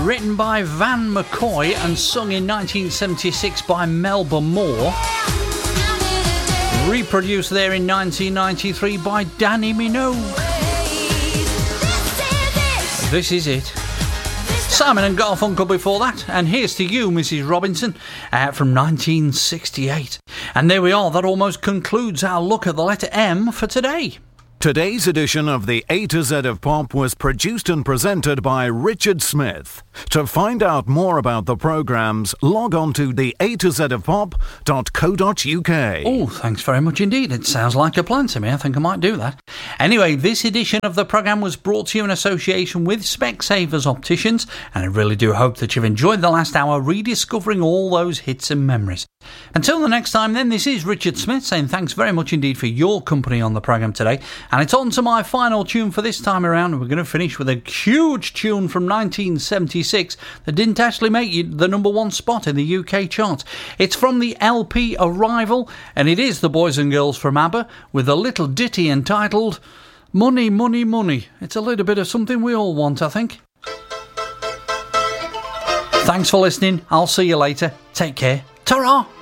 written by Van McCoy and sung in 1976 by Melba Moore. Reproduced there in 1993 by Danny Minogue. This is it. Simon and Garfunkel before that, and Here's to You, Mrs. Robinson, from 1968. And there we are, that almost concludes our look at the letter M for today. Today's edition of the A to Z of Pop was produced and presented by Richard Smith. To find out more about the programmes, log on to the A to Z of Pop.co.uk. Oh, thanks very much indeed. It sounds like a plan to me. I think I might do that. Anyway, this edition of the programme was brought to you in association with Specsavers Opticians, and I really do hope that you've enjoyed the last hour rediscovering all those hits and memories. Until the next time then, this is Richard Smith saying thanks very much indeed for your company on the programme today. And it's on to my final tune for this time around, and we're going to finish with a huge tune from 1976 that didn't actually make the number one spot in the UK chart. It's from the LP Arrival, and it is the boys and girls from ABBA with a little ditty entitled Money, Money, Money. It's a little bit of something we all want, I think. Thanks for listening. I'll see you later. Take care. Ta-ra!